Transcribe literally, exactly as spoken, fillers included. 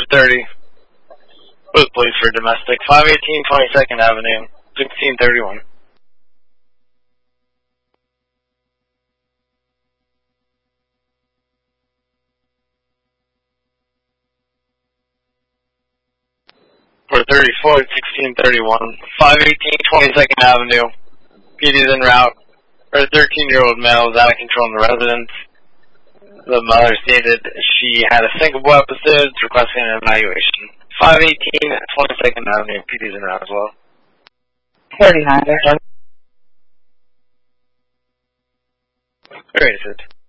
thirty. With police for domestic. five eighteen twenty-second Avenue, sixteen thirty-one. For thirty-four, sixteen thirty-one. five eighteen twenty-second Avenue. P D's en route. Her thirteen-year-old male was out of control in the residence. The mother stated she had a syncopal episode, requesting an evaluation. five eighteen twenty-second Avenue, P D's en route as well. thirty-nine. Very good.